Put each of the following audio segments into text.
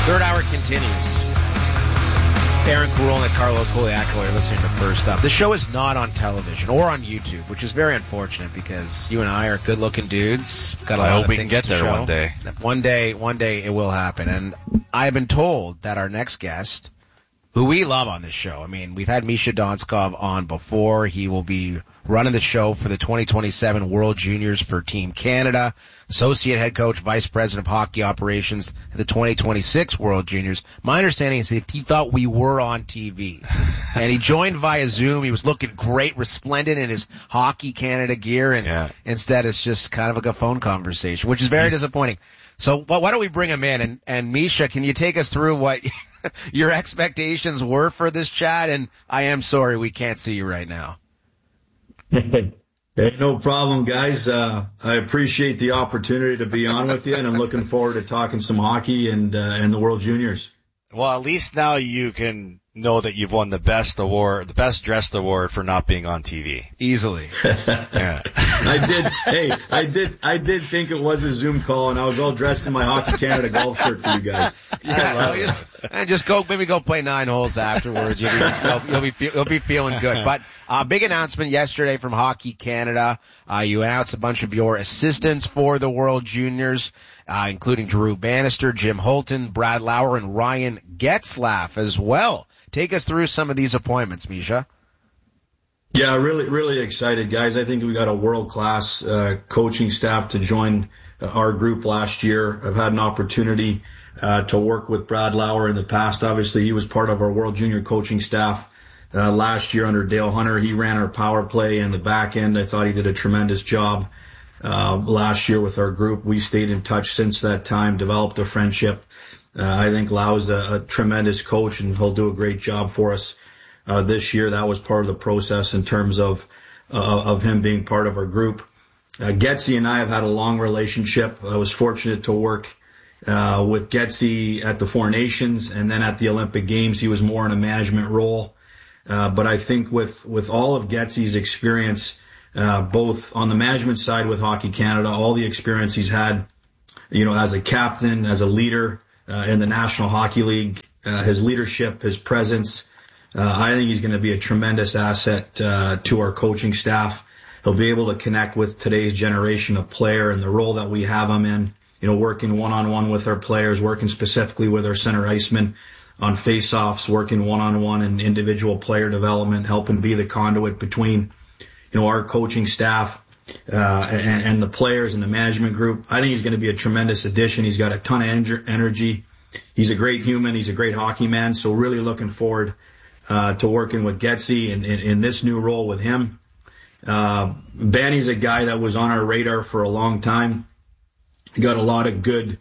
Third hour continues. Aaron Carol and Carlo Coliaco are listening to First Up. The show is not on television or on YouTube, which is very unfortunate because you and I are good-looking dudes. Got a lot I hope of we can get there show. one day. One day it will happen. And I've been told that our next guest, who we love on this show, I mean, we've had Misha Donskov on before. He will be running the show for the 2027 World Juniors for Team Canada, associate head coach, vice president of hockey operations at the 2026 World Juniors. My understanding is that he thought we were on TV. And he joined via Zoom. He was looking great, resplendent in his Hockey Canada gear, and instead it's just kind of like a phone conversation, which is very disappointing. So why don't we bring him in? And Misha, can you take us through what your expectations were for this chat? And I am sorry we can't see you right now. Hey, no problem, guys. I appreciate the opportunity to be on with you, and I'm looking forward to talking some hockey and the World Juniors. Well, at least now you can know that you've won the best award, the best dressed award for not being on TV. Easily. Yeah. I did think it was a Zoom call, and I was all dressed in my Hockey Canada golf shirt for you guys. Yeah, and just go play 9 holes afterwards. You'll be feeling good. But big announcement yesterday from Hockey Canada. You announced a bunch of your assistants for the World Juniors, including Drew Bannister, Jim Holton, Brad Lauer, and Ryan Getzlaff as well. Take us through some of these appointments, Misha. Yeah, really excited, guys. I think we got a world-class coaching staff to join our group last year. I've had an opportunity to work with Brad Lauer in the past. Obviously, he was part of our World Junior coaching staff last year under Dale Hunter. He ran our power play and the back end. I thought he did a tremendous job last year with our group. We stayed in touch since that time, developed a friendship. I think Lau's a tremendous coach, and he'll do a great job for us this year. That was part of the process in terms of him being part of our group. Getsy and I have had a long relationship. I was fortunate to work with Getsy at the Four Nations, and then at the Olympic Games, he was more in a management role. But I think with all of Getsy's experience, both on the management side with Hockey Canada, all the experience he's had, as a captain, as a leader, in the National Hockey League, his leadership, his presence, I think he's going to be a tremendous asset to our coaching staff. He'll be able to connect with today's generation of player and the role that we have him in, working one-on-one with our players, working specifically with our center icemen on face-offs, working one-on-one in individual player development, helping be the conduit between, our coaching staff and the players and the management group. I think he's going to be a tremendous addition. He's got a ton of energy. He's a great human. He's a great hockey man. So really looking forward to working with Getsy in this new role with him. Banny's a guy that was on our radar for a long time. He got a lot of good,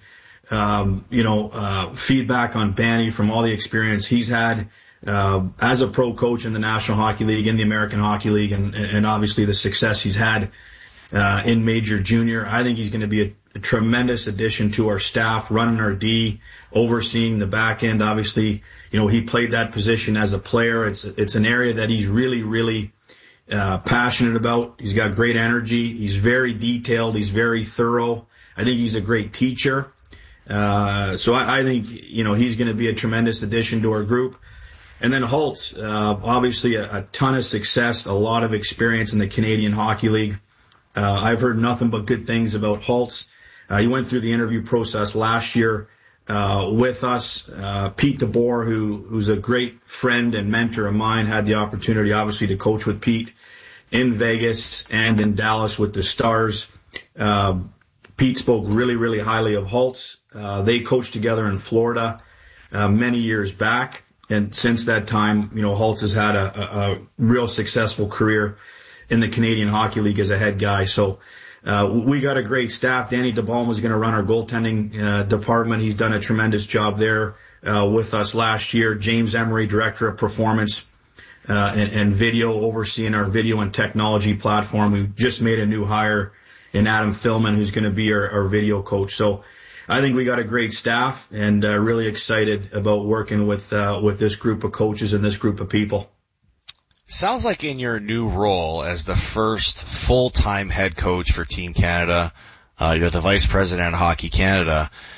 feedback on Banny from all the experience he's had as a pro coach in the National Hockey League, in the American Hockey League, and obviously the success he's had in Major Junior. I think he's going to be a tremendous addition to our staff, running our D, overseeing the back end. Obviously, he played that position as a player. It's an area that he's really passionate about. He's got great energy. He's very detailed. He's very thorough. I think he's a great teacher. So I think, he's going to be a tremendous addition to our group. And then Holtz, obviously a ton of success, a lot of experience in the Canadian Hockey League. I've heard nothing but good things about Holtz. He went through the interview process last year with us. Pete DeBoer, who's a great friend and mentor of mine, had the opportunity, obviously, to coach with Pete in Vegas and in Dallas with the Stars. Pete spoke really highly of Holtz. They coached together in Florida many years back. And since that time, Holtz has had a real successful career in the Canadian Hockey League as a head guy. So we got a great staff. Danny DeBalma is going to run our goaltending department. He's done a tremendous job there with us last year. James Emery, Director of Performance and Video, overseeing our video and technology platform. We just made a new hire in Adam Philman, who's going to be our video coach. So I think we got a great staff, and really excited about working with this group of coaches and this group of people. Sounds like in your new role as the first full-time head coach for Team Canada, you're the vice president of Hockey Canada.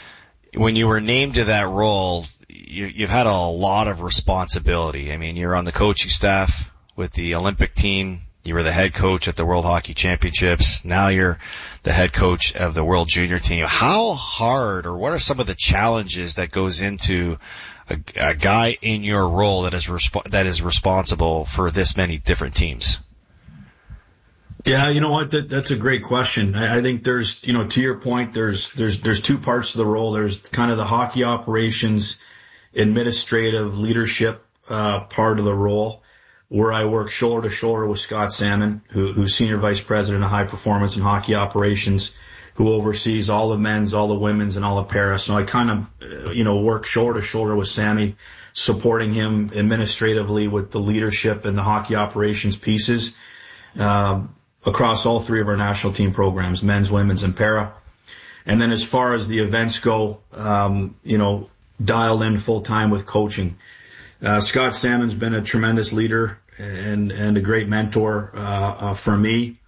when you were named to that role, you've had a lot of responsibility. I mean, you're on the coaching staff with the Olympic team. You were the head coach at the World Hockey Championships. Now you're the head coach of the World Junior team. How hard, or what are some of the challenges that goes into a guy in your role that is responsible for this many different teams? Yeah, you know what? That's a great question. I think there's, to your point, there's two parts to the role. There's kind of the hockey operations, administrative leadership, part of the role, where I work shoulder to shoulder with Scott Salmon, who's Senior Vice President of High Performance and Hockey Operations, who oversees all the men's, all the women's, and all the para. So I kind of, work shoulder to shoulder with Sammy, supporting him administratively with the leadership and the hockey operations pieces, across all three of our national team programs, men's, women's, and para. And then as far as the events go, dialed in full time with coaching. Scott Salmon's been a tremendous leader and a great mentor, for me.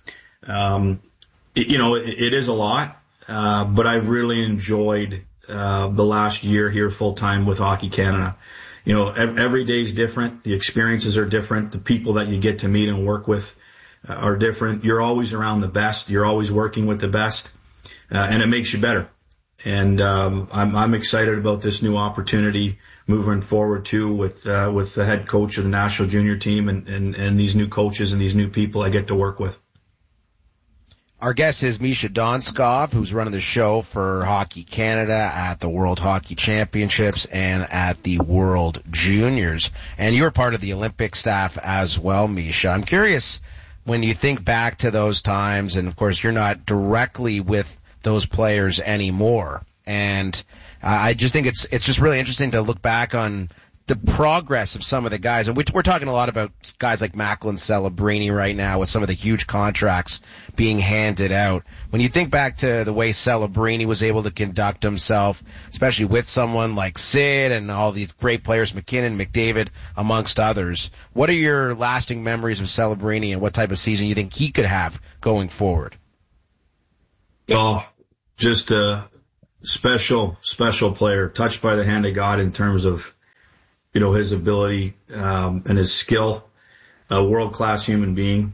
It is a lot, but I've really enjoyed, the last year here full time with Hockey Canada. Every day is different. The experiences are different. The people that you get to meet and work with are different. You're always around the best. You're always working with the best, and it makes you better. And I'm excited about this new opportunity moving forward too with the head coach of the national junior team and these new coaches and these new people I get to work with. Our guest is Misha Donskov, who's running the show for Hockey Canada at the World Hockey Championships and at the World Juniors. And you're part of the Olympic staff as well, Misha. I'm curious, when you think back to those times, and of course you're not directly with those players anymore, and I just think it's just really interesting to look back on the progress of some of the guys. And we're talking a lot about guys like Macklin Celebrini right now with some of the huge contracts being handed out. When you think back to the way Celebrini was able to conduct himself, especially with someone like Sid and all these great players, McKinnon, McDavid, amongst others, what are your lasting memories of Celebrini and what type of season you think he could have going forward? Oh, just a special player, touched by the hand of God in terms of, his ability, and his skill, a world-class human being.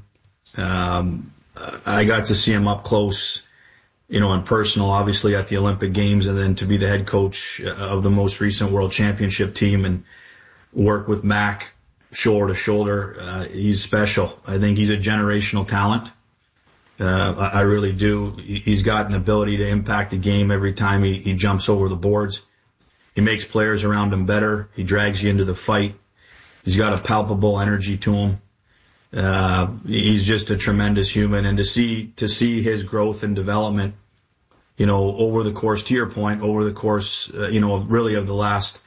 I got to see him up close, and personal, obviously at the Olympic Games, and then to be the head coach of the most recent World Championship team and work with Mac shoulder to shoulder. He's special. I think he's a generational talent. I really do. He's got an ability to impact the game every time he jumps over the boards. He makes players around him better. He drags you into the fight. He's got a palpable energy to him. He's just a tremendous human. And to see his growth and development, over the course, to your point, over the course, really of the last,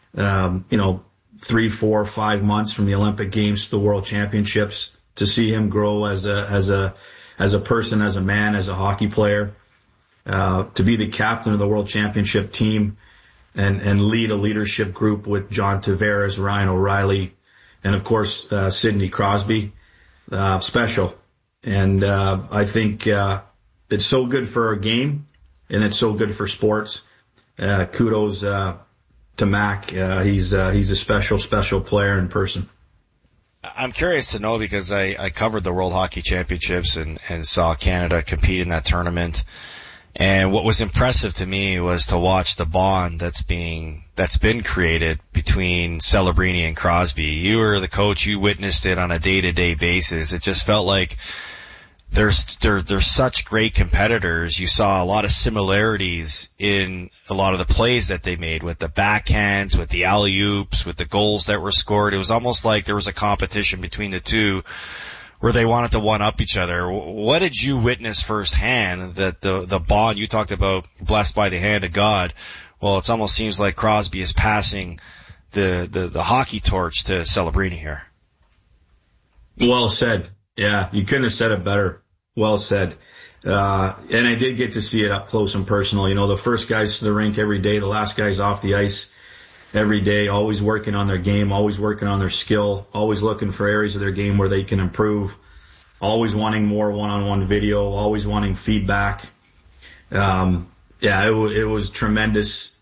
3, 4, 5 months from the Olympic Games to the World Championships, to see him grow as a person, as a man, as a hockey player, to be the captain of the World Championship team and lead a leadership group with John Tavares, Ryan O'Reilly, and of course, Sidney Crosby, special. And, I think, it's so good for our game and it's so good for sports. Kudos, to Mac. He's a special player in person. I'm curious to know because I covered the World Hockey Championships and saw Canada compete in that tournament. And what was impressive to me was to watch the bond that's been created between Celebrini and Crosby. You were the coach, you witnessed it on a day-to-day basis. It just felt like they're such great competitors. You saw a lot of similarities in a lot of the plays that they made with the backhands, with the alley-oops, with the goals that were scored. It was almost like there was a competition between the two where they wanted to one-up each other. What did you witness firsthand that the bond you talked about, blessed by the hand of God? Well, it almost seems like Crosby is passing the hockey torch to Celebrini here. Well said. Yeah, you couldn't have said it better. Well said. And I did get to see it up close and personal. The first guys to the rink every day, the last guys off the ice every day, always working on their game, always working on their skill, always looking for areas of their game where they can improve, always wanting more one-on-one video, always wanting feedback. It was tremendous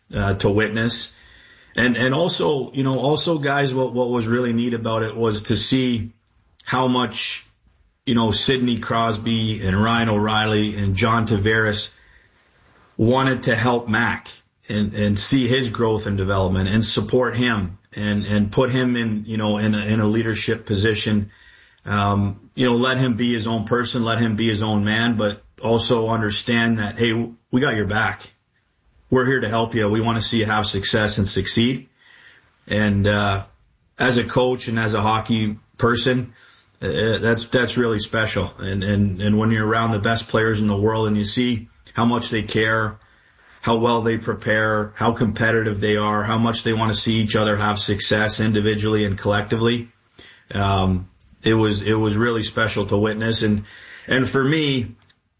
to witness. And also, also guys, what was really neat about it was to see how much, Sidney Crosby and Ryan O'Reilly and John Tavares wanted to help Mac and see his growth and development and support him and put him in, in a leadership position. Let him be his own person, let him be his own man, but also understand that, hey, we got your back. We're here to help you. We want to see you have success and succeed. And, as a coach and as a hockey person, that's really special. And when you're around the best players in the world and you see how much they care, how well they prepare, how competitive they are, how much they want to see each other have success individually and collectively, it was really special to witness. And for me,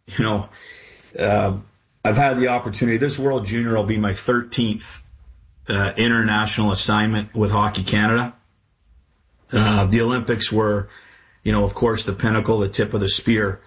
I've had the opportunity. This World Junior will be my 13th international assignment with Hockey Canada. The Olympics were, of course, the pinnacle, the tip of the spear,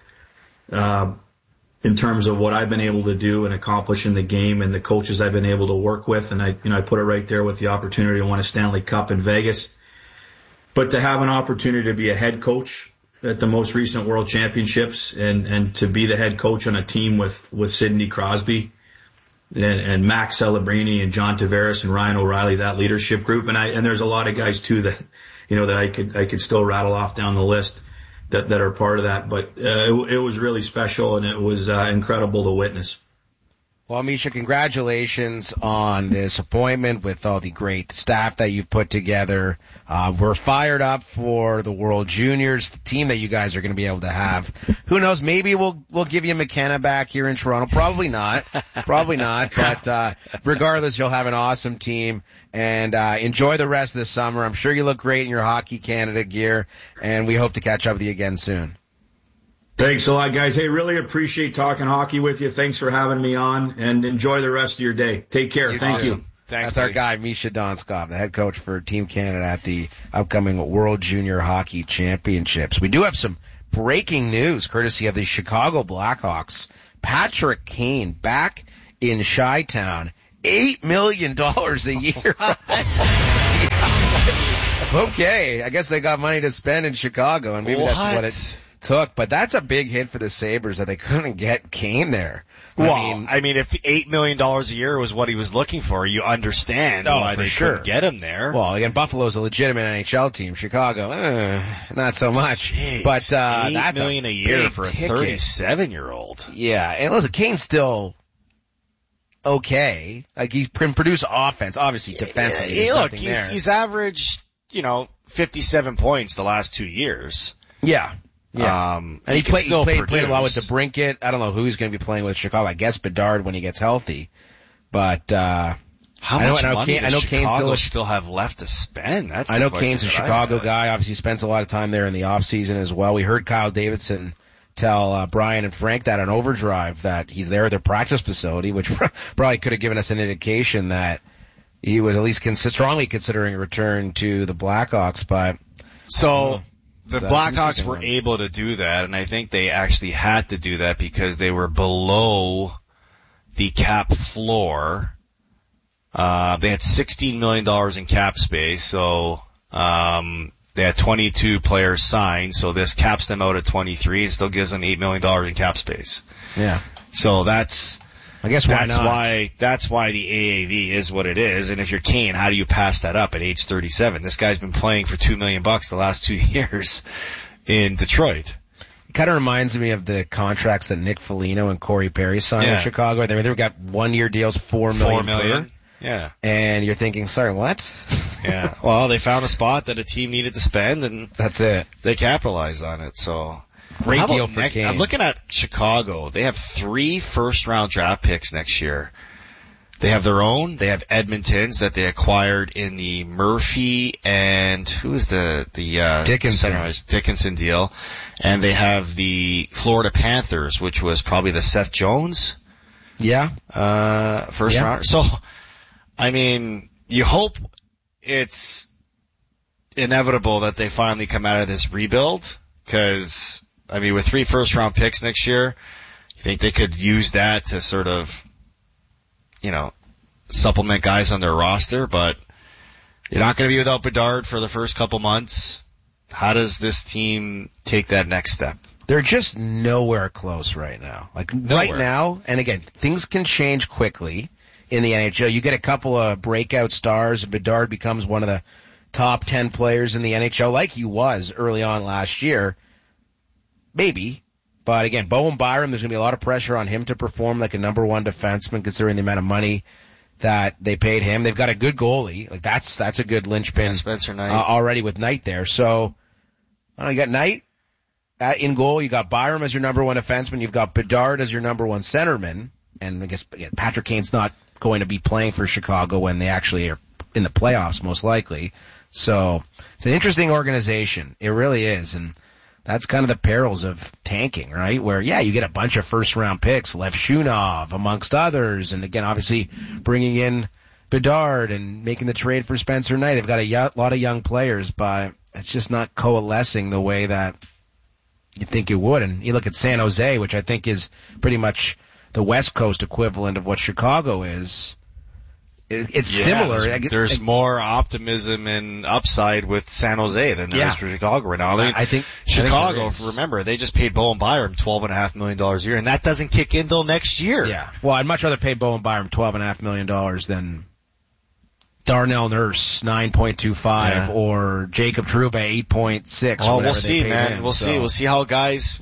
in terms of what I've been able to do and accomplish in the game and the coaches I've been able to work with. And I put it right there with the opportunity to win a Stanley Cup in Vegas. But to have an opportunity to be a head coach at the most recent World Championships and to be the head coach on a team with Sidney Crosby and Max Celebrini and John Tavares and Ryan O'Reilly, that leadership group. And there's a lot of guys too that, that I could still rattle off down the list that are part of that. But, it was really special and it was, incredible to witness. Well, Misha, congratulations on this appointment with all the great staff that you've put together. We're fired up for the World Juniors, the team that you guys are going to be able to have. Who knows? Maybe we'll give you McKenna back here in Toronto. Probably not. But regardless, you'll have an awesome team. And enjoy the rest of the summer. I'm sure you look great in your Hockey Canada gear. And we hope to catch up with you again soon. Thanks a lot, guys. Hey, really appreciate talking hockey with you. Thanks for having me on, and enjoy the rest of your day. Take care. Thank you. Thanks, That's our guy, Misha Donskov, the head coach for Team Canada at the upcoming World Junior Hockey Championships. We do have some breaking news courtesy of the Chicago Blackhawks. Patrick Kane back in Chi-Town. $8 million a year. Okay, I guess they got money to spend in Chicago, and maybe that's what it took, but that's a big hit for the Sabres that they couldn't get Kane there. I mean, if $8 million a year was what he was looking for, you understand why they couldn't get him there. Well, again, Buffalo's a legitimate NHL team. Chicago, not so much. Jeez, but, $8 million a year for a 37-year-old. Yeah, and listen, Kane's still okay. Like, he can produce offense, obviously defensively. Look, he's averaged, 57 points the last 2 years. Yeah. Yeah. And he played a lot with DeBrincat. I don't know who he's going to be playing with Chicago. I guess Bedard when he gets healthy. But, how much money does Chicago still have left to spend? I know Kane's a Chicago guy. Obviously spends a lot of time there in the off season as well. We heard Kyle Davidson tell, Brian and Frank that on Overdrive that he's there at their practice facility, which probably could have given us an indication that he was at least strongly considering a return to the Blackhawks, but. The Blackhawks were able to do that, and I think they actually had to do that because they were below the cap floor. They had $16 million in cap space, so they had 22 players signed, so this caps them out at 23 and still gives them $8 million in cap space. Yeah. So I guess that's why the AAV is what it is. And if you're Kane, how do you pass that up at age 37? This guy's been playing for $2 million the last 2 years in Detroit. It kind of reminds me of the contracts that Nick Foligno and Corey Perry signed in Chicago. They got 1 year deals, $4 million. Yeah. And you're thinking, sorry, what? Yeah. Well, they found a spot that a team needed to spend, and that's it. They capitalized on it. So. Great deal for Kane. I'm looking at Chicago. They have 3 first-round draft picks next year. They have their own. They have Edmonton's that they acquired in the Murphy and who is the Dickinson deal, and they have the Florida Panthers, which was probably the Seth Jones. Yeah. First rounder. So, I mean, you hope it's inevitable that they finally come out of this rebuild, because. I mean, with 3 first-round picks next year, you think they could use that to sort of, supplement guys on their roster, but you're not going to be without Bedard for the first couple months. How does this team take that next step? They're just nowhere close right now. Right now, and again, things can change quickly in the NHL. You get a couple of breakout stars, and Bedard becomes one of the top 10 players in the NHL like he was early on last year. Maybe. But again, Bowen Byram, there's going to be a lot of pressure on him to perform like a number one defenseman considering the amount of money that they paid him. They've got a good goalie. Like that's a good linchpin. Spencer Knight. Already with Knight there. So, you got Knight in goal. You got Byram as your number one defenseman. You've got Bedard as your number one centerman. And I guess again, Patrick Kane's not going to be playing for Chicago when they actually are in the playoffs, most likely. So it's an interesting organization. It really is. And that's kind of the perils of tanking, right? Where, you get a bunch of first-round picks, Lev Shunov, amongst others, and again, obviously bringing in Bedard and making the trade for Spencer Knight. They've got a lot of young players, but it's just not coalescing the way that you think it would. And you look at San Jose, which I think is pretty much the West Coast equivalent of what Chicago is. It's similar. There's more optimism and upside with San Jose than there is for Chicago right now. I think Chicago, remember, they just paid Bowen Byram $12.5 million a year, and that doesn't kick in till next year. Yeah. Well, I'd much rather pay Bowen Byram $12.5 million than Darnell Nurse $9.25 or Jacob Trouba $8.6. Well, we'll see, man. We'll see. We'll see how guys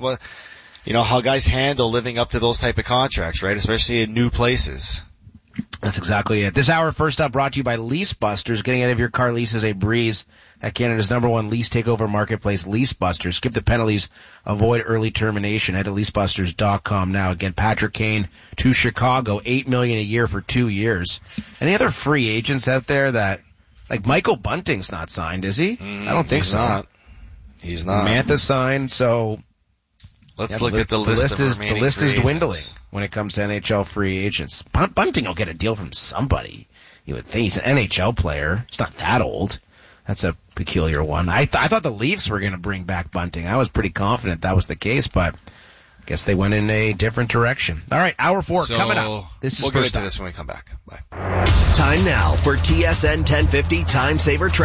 handle living up to those type of contracts, right? Especially in new places. That's exactly it. This hour, first up, brought to you by Lease Busters. Getting out of your car lease is a breeze at Canada's number one lease takeover marketplace, Lease Busters. Skip the penalties. Avoid early termination. Head to leasebusters.com now. Again, Patrick Kane to Chicago, $8 million a year for 2 years. Any other free agents out there that, like Michael Bunting's not signed, is he? I don't think so. He's not. Mantha signed, so let's look at the list of remaining the list free is dwindling agents. when it comes to NHL free agents. Bunting will get a deal from somebody. You would think he's an NHL player. He's not that old. That's a peculiar one. I thought the Leafs were going to bring back Bunting. I was pretty confident that was the case, but I guess they went in a different direction. All right, hour 4 coming up. We'll get into this when we come back. Bye. Time now for TSN 1050 Time Saver Traffic.